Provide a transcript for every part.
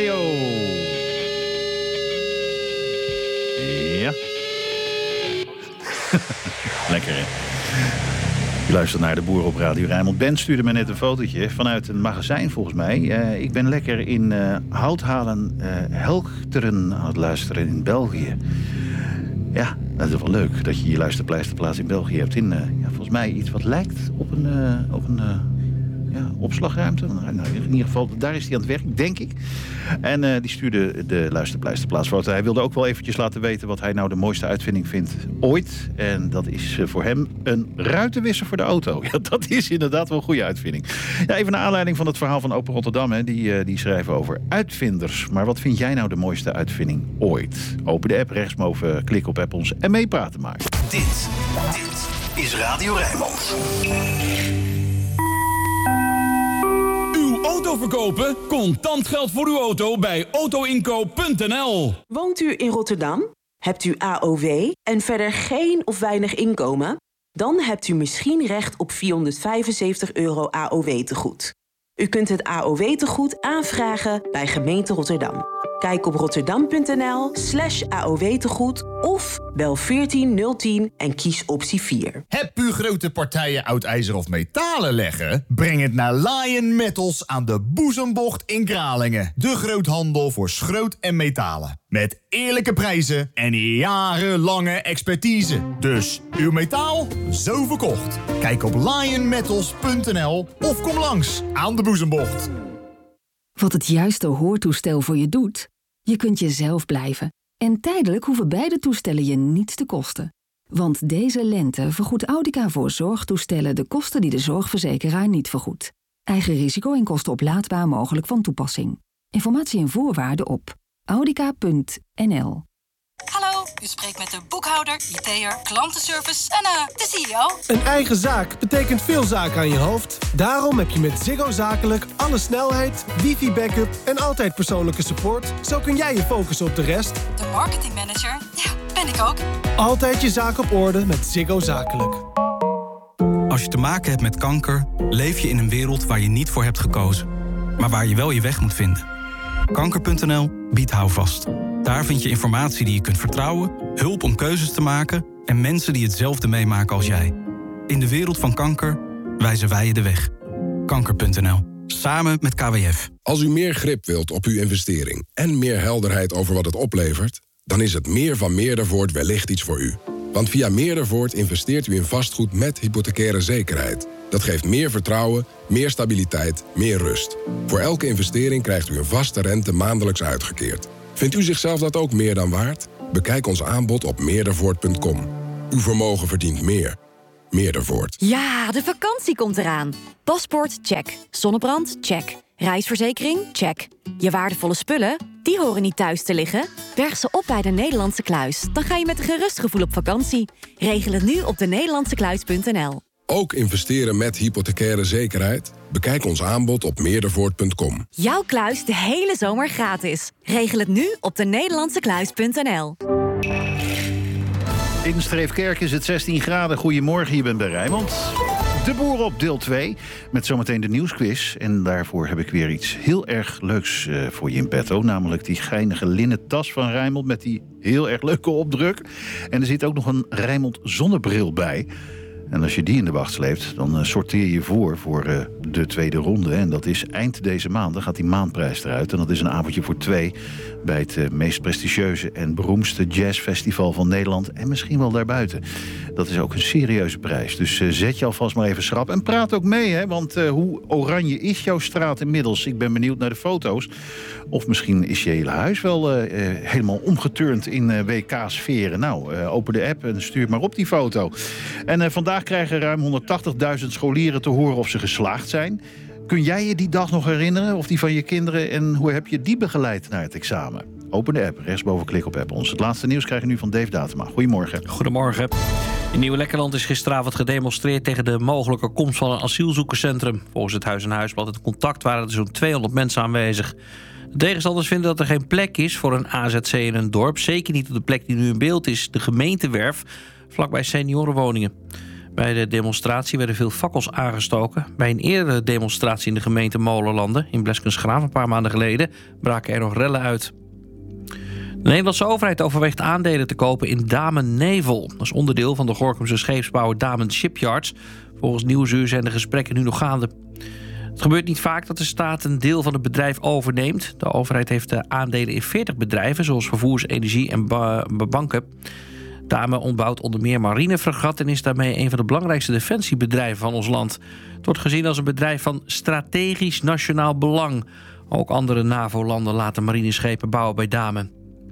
radio. Ja. Lekker, hè? Je luistert naar De Boer op Radio Rijnmond. Ben stuurde me net een fotootje vanuit een magazijn, volgens mij. Ik ben lekker in Houthalen, Helchteren aan het luisteren in België. Ja, dat is wel leuk dat je je luisterpleisterplaats in België hebt. Volgens mij iets wat lijkt op een opslagruimte. Nou, in ieder geval, daar is hij aan het werk, denk ik. En die stuurde de luisterpleisterplaatsfoto. Hij wilde ook wel eventjes laten weten wat hij nou de mooiste uitvinding vindt ooit. En dat is voor hem een ruitenwisser voor de auto. Ja, dat is inderdaad wel een goede uitvinding. Ja, even naar aanleiding van het verhaal van Open Rotterdam. Hè. Die schrijven over uitvinders. Maar wat vind jij nou de mooiste uitvinding ooit? Open de app, rechtsboven, klik op app ons en meepraten maar. Dit is Radio Rijnmond. Auto verkopen? Contant geld voor uw auto bij autoinkoop.nl. Woont u in Rotterdam? Hebt u AOW en verder geen of weinig inkomen? Dan hebt u misschien recht op €475 AOW-tegoed. U kunt het AOW-tegoed aanvragen bij gemeente Rotterdam. Kijk op rotterdam.nl/AOW-tegoed of bel 14010 en kies optie 4. Heb u grote partijen oud ijzer of metalen leggen? Breng het naar Lion Metals aan de Boezembocht in Kralingen. De groothandel voor schroot en metalen. Met eerlijke prijzen en jarenlange expertise. Dus uw metaal zo verkocht. Kijk op lionmetals.nl of kom langs aan de Boezembocht. Wat het juiste hoortoestel voor je doet? Je kunt jezelf blijven. En tijdelijk hoeven beide toestellen je niets te kosten. Want deze lente vergoedt Audica voor zorgtoestellen de kosten die de zorgverzekeraar niet vergoedt. Eigen risico en kosten oplaadbaar mogelijk van toepassing. Informatie en voorwaarden op audica.nl. Hallo, u spreekt met de boekhouder, IT'er, klantenservice en de CEO. Een eigen zaak betekent veel zaken aan je hoofd. Daarom heb je met Ziggo Zakelijk alle snelheid, wifi-backup en altijd persoonlijke support. Zo kun jij je focussen op de rest. De marketingmanager, ja, ben ik ook. Altijd je zaak op orde met Ziggo Zakelijk. Als je te maken hebt met kanker, leef je in een wereld waar je niet voor hebt gekozen. Maar waar je wel je weg moet vinden. Kanker.nl biedt houvast. Daar vind je informatie die je kunt vertrouwen, hulp om keuzes te maken en mensen die hetzelfde meemaken als jij. In de wereld van kanker wijzen wij je de weg. Kanker.nl. Samen met KWF. Als u meer grip wilt op uw investering en meer helderheid over wat het oplevert, dan is het meer van Meerdervoort wellicht iets voor u. Want via Meerdervoort investeert u in vastgoed met hypothecaire zekerheid. Dat geeft meer vertrouwen, meer stabiliteit, meer rust. Voor elke investering krijgt u een vaste rente maandelijks uitgekeerd. Vindt u zichzelf dat ook meer dan waard? Bekijk ons aanbod op meerdervoort.com. Uw vermogen verdient meer. Meerdervoort. Ja, de vakantie komt eraan. Paspoort, check. Zonnebrand, check. Reisverzekering, check. Je waardevolle spullen, die horen niet thuis te liggen. Berg ze op bij de Nederlandse Kluis. Dan ga je met een gerust gevoel op vakantie. Regel het nu op denederlandsekluis.nl. Ook investeren met hypothecaire zekerheid? Bekijk ons aanbod op meerdervoort.com. Jouw kluis de hele zomer gratis. Regel het nu op denederlandsekluis.nl. In Streefkerk is het 16 graden. Goedemorgen, je bent bij Rijnmond. De Boer op deel 2, met zometeen de nieuwsquiz. En daarvoor heb ik weer iets heel erg leuks voor je in petto. Namelijk die geinige linnen tas van Rijnmond met die heel erg leuke opdruk. En er zit ook nog een Rijnmond zonnebril bij. En als je die in de wacht sleept, dan sorteer je voor de tweede ronde. En dat is eind deze maand. Dan gaat die maandprijs eruit. En dat is een avondje voor 2 bij het meest prestigieuze en beroemdste jazzfestival van Nederland. En misschien wel daarbuiten. Dat is ook een serieuze prijs. Dus zet je alvast maar even schrap. En praat ook mee, hè? Want hoe oranje is jouw straat inmiddels? Ik ben benieuwd naar de foto's. Of misschien is je hele huis wel helemaal omgeturnd in WK-sferen. Nou, open de app en stuur maar op die foto. En vandaag krijgen ruim 180.000 scholieren te horen of ze geslaagd zijn. Kun jij je die dag nog herinneren? Of die van je kinderen? En hoe heb je die begeleid naar het examen? Open de app, rechtsboven klik op app ons. Het laatste nieuws krijg je nu van Dave Datema. Goedemorgen. Goedemorgen. In Nieuw-Lekkerland is gisteravond gedemonstreerd tegen de mogelijke komst van een asielzoekerscentrum. Volgens het Huis en Huisblad het Contact waren er zo'n 200 mensen aanwezig. De tegenstanders vinden dat er geen plek is voor een AZC in een dorp. Zeker niet op de plek die nu in beeld is, de gemeentewerf, vlakbij seniorenwoningen. Bij de demonstratie werden veel fakkels aangestoken. Bij een eerdere demonstratie in de gemeente Molenlanden in Bleskensgraaf een paar maanden geleden braken er nog rellen uit. De Nederlandse overheid overweegt aandelen te kopen in Damen Naval. Dat is onderdeel van de Gorinchamse scheepsbouwer Damen Shipyards. Volgens Nieuwsuur zijn de gesprekken nu nog gaande. Het gebeurt niet vaak dat de staat een deel van het bedrijf overneemt. De overheid heeft de aandelen in 40 bedrijven, zoals vervoers, energie en banken. Damen ontbouwt onder meer marinefregatten en is daarmee een van de belangrijkste defensiebedrijven van ons land. Het wordt gezien als een bedrijf van strategisch nationaal belang. Ook andere NAVO-landen laten marineschepen bouwen bij Damen.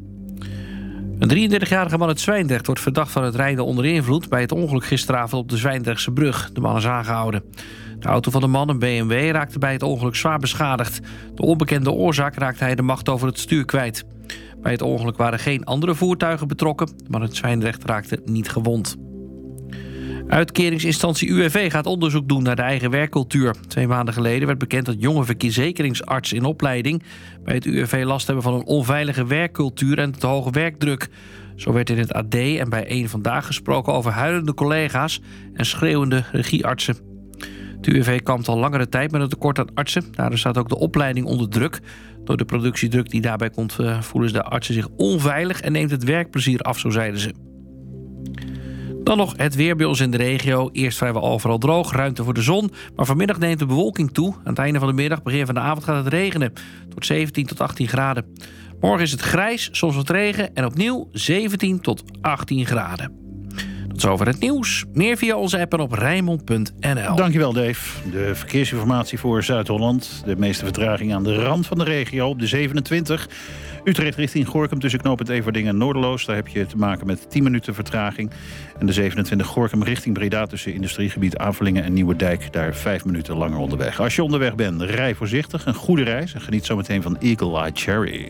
Een 33-jarige man uit Zwijndrecht wordt verdacht van het rijden onder invloed bij het ongeluk gisteravond op de Zwijndrechtse brug. De man is aangehouden. De auto van de man, een BMW, raakte bij het ongeluk zwaar beschadigd. De onbekende oorzaak raakte hij de macht over het stuur kwijt. Bij het ongeluk waren geen andere voertuigen betrokken. De man uit Zwijndrecht raakte niet gewond. Uitkeringsinstantie UWV gaat onderzoek doen naar de eigen werkcultuur. 2 maanden geleden werd bekend dat jonge verzekeringsartsen in opleiding bij het UWV last hebben van een onveilige werkcultuur en te hoge werkdruk. Zo werd in het AD en bij Eén Vandaag gesproken over huilende collega's en schreeuwende regieartsen. Het UWV kampt al langere tijd met een tekort aan artsen. Daardoor staat ook de opleiding onder druk. Door de productiedruk die daarbij komt voelen de artsen zich onveilig en neemt het werkplezier af, zo zeiden ze. Dan nog het weer bij ons in de regio. Eerst vrijwel overal droog, ruimte voor de zon. Maar vanmiddag neemt de bewolking toe. Aan het einde van de middag, begin van de avond gaat het regenen. Tot 17 tot 18 graden. Morgen is het grijs, soms wat regen en opnieuw 17 tot 18 graden. Tot zover het nieuws. Meer via onze app en op Rijnmond.nl. Dankjewel, Dave. De verkeersinformatie voor Zuid-Holland. De meeste vertraging aan de rand van de regio op de 27. Utrecht richting Gorinchem tussen knooppunt Everdingen en Noorderloos. Daar heb je te maken met 10 minuten vertraging. En de 27 Gorinchem richting Breda tussen industriegebied Avelingen en Nieuwerdijk. Daar 5 minuten langer onderweg. Als je onderweg bent, rij voorzichtig. Een goede reis en geniet zometeen van Eagle Eye Cherry.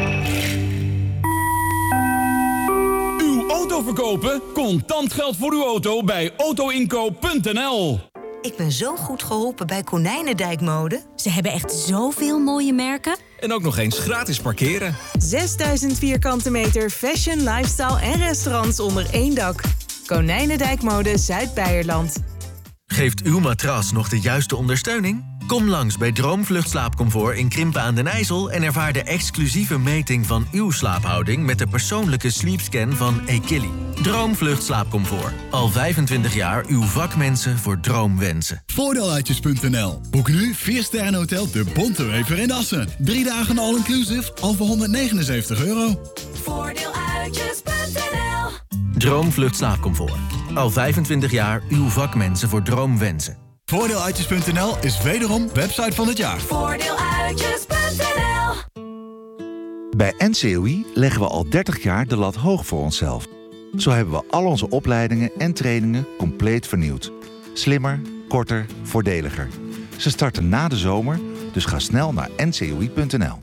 Auto verkopen? Contant geld voor uw auto bij autoinkoop.nl. Ik ben zo goed geholpen bij Konijnendijkmode. Ze hebben echt zoveel mooie merken. En ook nog eens gratis parkeren. 6000 vierkante meter fashion, lifestyle en restaurants onder één dak. Konijnendijkmode Zuid-Beierland. Geeft uw matras nog de juiste ondersteuning? Kom langs bij Droomvlucht Slaapcomfort in Krimpen aan den IJssel en ervaar de exclusieve meting van uw slaaphouding met de persoonlijke sleepscan van Equilly. Droomvlucht Slaapcomfort. Al 25 jaar uw vakmensen voor droomwensen. Voordeeluitjes.nl. Boek nu 4-sterren hotel De Bontewever in Assen. 3 dagen all-inclusive al voor €179. Voordeeluitjes.nl. Droomvlucht Slaapcomfort. Al 25 jaar uw vakmensen voor droomwensen. Voordeeluitjes.nl is wederom website van het jaar. Voordeeluitjes.nl. Bij NCOI leggen we al 30 jaar de lat hoog voor onszelf. Zo hebben we al onze opleidingen en trainingen compleet vernieuwd. Slimmer, korter, voordeliger. Ze starten na de zomer, dus ga snel naar ncoi.nl.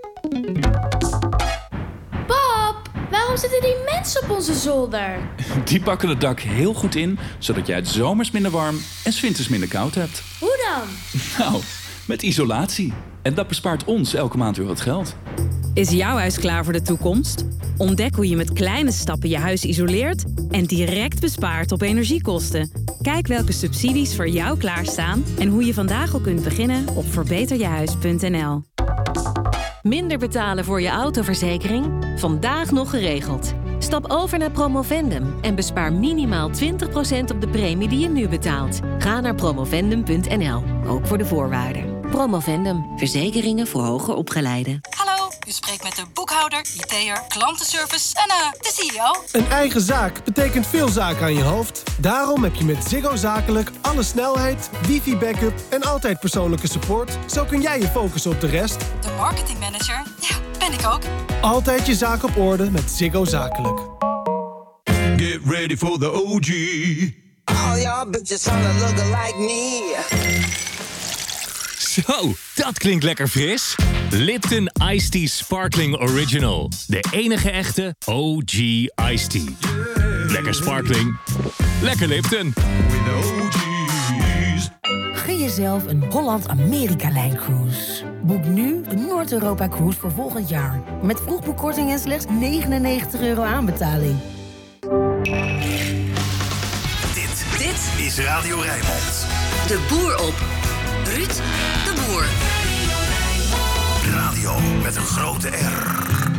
Pap, waarom zitten die mensen op onze zolder? Die pakken het dak heel goed in, zodat jij het zomers minder warm en 's winters minder koud hebt. Hoe dan? Nou, met isolatie. En dat bespaart ons elke maand weer wat geld. Is jouw huis klaar voor de toekomst? Ontdek hoe je met kleine stappen je huis isoleert en direct bespaart op energiekosten. Kijk welke subsidies voor jou klaarstaan en hoe je vandaag al kunt beginnen op verbeterjehuis.nl. Minder betalen voor je autoverzekering? Vandaag nog geregeld. Stap over naar Promovendum en bespaar minimaal 20% op de premie die je nu betaalt. Ga naar promovendum.nl, ook voor de voorwaarden. Promovendum, verzekeringen voor hoger opgeleiden. Hallo, u spreekt met de boekhouder, IT'er, klantenservice en de CEO. Een eigen zaak betekent veel zaken aan je hoofd. Daarom heb je met Ziggo Zakelijk alle snelheid, wifi-backup en altijd persoonlijke support. Zo kun jij je focussen op de rest. De marketingmanager, ja, ben ik ook. Altijd je zaak op orde met Ziggo Zakelijk. Get ready for the OG. All y'all bitches wanna look like me. Zo, dat klinkt lekker fris. Lipton Iced Tea Sparkling Original. De enige echte OG Iced Tea. Lekker sparkling. Lekker Lipton. Gun jezelf een Holland-Amerika-lijn-cruise. Boek nu de Noord-Europa-cruise voor volgend jaar. Met vroegboekkorting en slechts €99 aanbetaling. Dit is Radio Rijnmond. De Boer op. Ruud de Boer. Radio met een grote R.